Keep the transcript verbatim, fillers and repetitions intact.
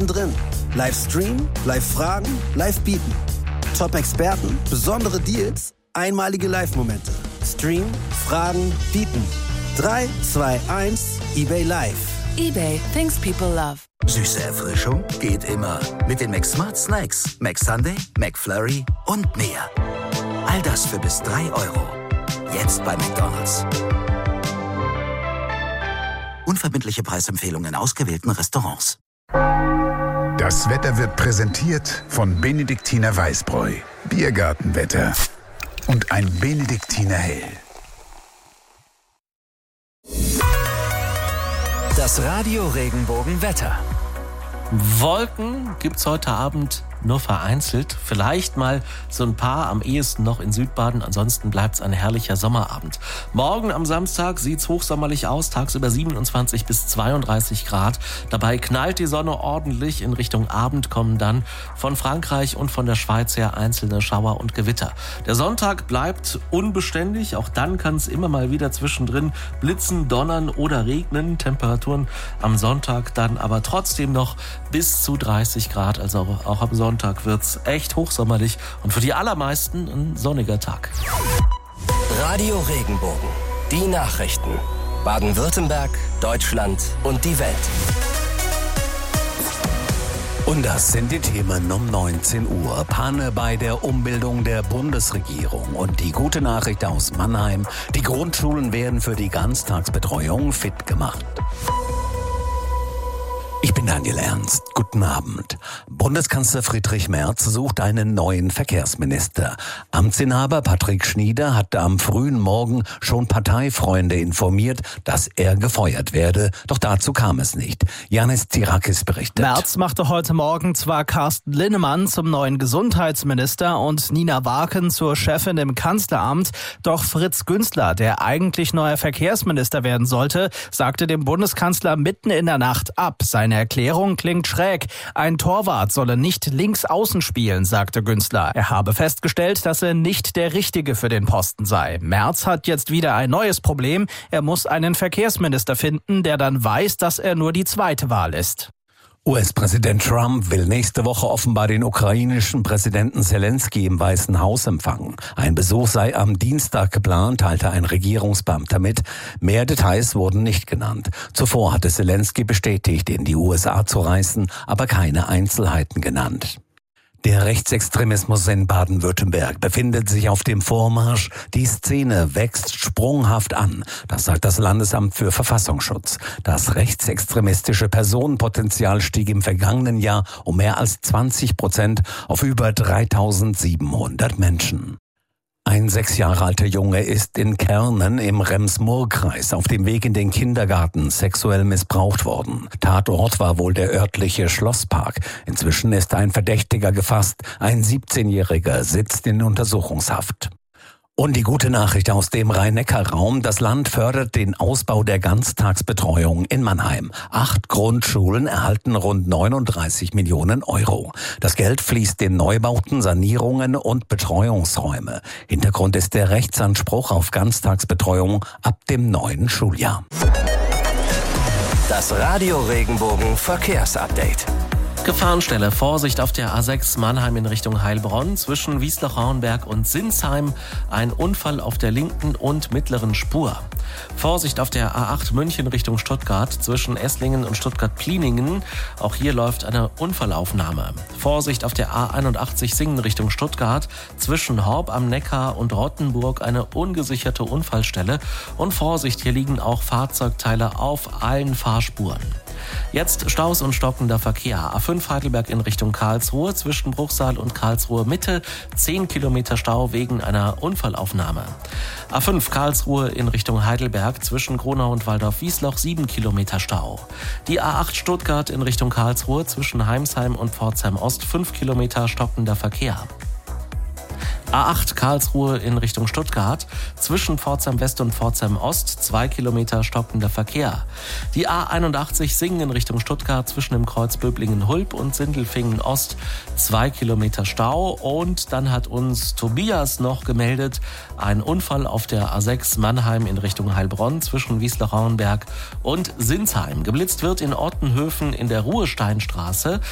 mittendrin. Livestream, Live-Fragen, Live-Bieten. Top-Experten, besondere Deals, einmalige Live-Momente. Stream, Fragen, Bieten. drei, zwei, eins, eBay Live. eBay, things people love. Süße Erfrischung geht immer. Mit den McSmart Snacks. McSunday, McFlurry und mehr. All das für bis drei Euro. Jetzt bei McDonald's. Unverbindliche Preisempfehlungen in ausgewählten Restaurants. Das Wetter wird präsentiert von Benediktiner Weißbräu. Biergartenwetter. Und ein Benediktiner Hell. Das Radio Regenbogen-Wetter. Wolken gibt's heute Abend nur vereinzelt. Vielleicht mal so ein paar, am ehesten noch in Südbaden. Ansonsten bleibt's ein herrlicher Sommerabend. Morgen am Samstag sieht's hochsommerlich aus. Tagsüber siebenundzwanzig bis zweiunddreißig Grad. Dabei knallt die Sonne ordentlich. In Richtung Abend kommen dann von Frankreich und von der Schweiz her einzelne Schauer und Gewitter. Der Sonntag bleibt unbeständig. Auch dann kann es immer mal wieder zwischendrin blitzen, donnern oder regnen. Temperaturen am Sonntag dann aber trotzdem noch bis zu dreißig Grad. Also auch am Sonntag Sonntag wird's echt hochsommerlich und für die allermeisten ein sonniger Tag. Radio Regenbogen. Die Nachrichten. Baden-Württemberg, Deutschland und die Welt. Und das sind die Themen um neunzehn Uhr. Panne bei der Umbildung der Bundesregierung. Und die gute Nachricht aus Mannheim: Die Grundschulen werden für die Ganztagsbetreuung fit gemacht. Ich bin Daniel Ernst. Guten Abend. Bundeskanzler Friedrich Merz sucht einen neuen Verkehrsminister. Amtsinhaber Patrick Schnieder hatte am frühen Morgen schon Parteifreunde informiert, dass er gefeuert werde. Doch dazu kam es nicht. Janis Tsirakis berichtet. Merz machte heute Morgen zwar Carsten Linnemann zum neuen Gesundheitsminister und Nina Waken zur Chefin im Kanzleramt. Doch Fritz Günzler, der eigentlich neuer Verkehrsminister werden sollte, sagte dem Bundeskanzler mitten in der Nacht ab. Seine Erklärung klingt schräg. Ein Torwart solle nicht links außen spielen, sagte Günzler. Er habe festgestellt, dass er nicht der Richtige für den Posten sei. Merz hat jetzt wieder ein neues Problem. Er muss einen Verkehrsminister finden, der dann weiß, dass er nur die zweite Wahl ist. U S-Präsident Trump will nächste Woche offenbar den ukrainischen Präsidenten Zelensky im Weißen Haus empfangen. Ein Besuch sei am Dienstag geplant, teilte ein Regierungsbeamter mit. Mehr Details wurden nicht genannt. Zuvor hatte Zelensky bestätigt, in die U S A zu reisen, aber keine Einzelheiten genannt. Der Rechtsextremismus in Baden-Württemberg befindet sich auf dem Vormarsch. Die Szene wächst sprunghaft an. Das sagt das Landesamt für Verfassungsschutz. Das rechtsextremistische Personenpotenzial stieg im vergangenen Jahr um mehr als zwanzig Prozent auf über dreitausendsiebenhundert Menschen. Ein sechs Jahre alter Junge ist in Kernen im Rems-Murr-Kreis auf dem Weg in den Kindergarten sexuell missbraucht worden. Tatort war wohl der örtliche Schlosspark. Inzwischen ist ein Verdächtiger gefasst. Ein siebzehnjähriger sitzt in Untersuchungshaft. Und die gute Nachricht aus dem Rhein-Neckar-Raum: Das Land fördert den Ausbau der Ganztagsbetreuung in Mannheim. Acht Grundschulen erhalten rund neununddreißig Millionen Euro. Das Geld fließt in Neubauten, Sanierungen und Betreuungsräume. Hintergrund ist der Rechtsanspruch auf Ganztagsbetreuung ab dem neuen Schuljahr. Das Radio Regenbogen Verkehrsupdate. Gefahrenstelle, Vorsicht auf der A sechs Mannheim in Richtung Heilbronn zwischen Wiesloch-Rauenberg und Sinsheim. Ein Unfall auf der linken und mittleren Spur. Vorsicht auf der A acht München Richtung Stuttgart zwischen Esslingen und Stuttgart-Pliningen. Auch hier läuft eine Unfallaufnahme. Vorsicht auf der A einundachtzig Singen Richtung Stuttgart zwischen Horb am Neckar und Rottenburg, eine ungesicherte Unfallstelle. Und Vorsicht, hier liegen auch Fahrzeugteile auf allen Fahrspuren. Jetzt Staus und stockender Verkehr. A fünf Heidelberg in Richtung Karlsruhe zwischen Bruchsal und Karlsruhe Mitte. zehn Kilometer Stau wegen einer Unfallaufnahme. A fünf Karlsruhe in Richtung Heidelberg zwischen Gronau und Waldorf-Wiesloch. sieben Kilometer Stau. Die A acht Stuttgart in Richtung Karlsruhe zwischen Heimsheim und Pforzheim Ost. fünf Kilometer stockender Verkehr. A acht Karlsruhe in Richtung Stuttgart, zwischen Pforzheim West und Pforzheim Ost, zwei Kilometer stockender Verkehr. Die A einundachtzig Singen in Richtung Stuttgart, zwischen dem Kreuz Böblingen-Hulb und Sindelfingen Ost, zwei Kilometer Stau. Und dann hat uns Tobias noch gemeldet, ein Unfall auf der A sechs Mannheim in Richtung Heilbronn, zwischen Wiesloch-Rauenberg und Sinsheim. Geblitzt wird in Ottenhöfen in der Ruhesteinstraße.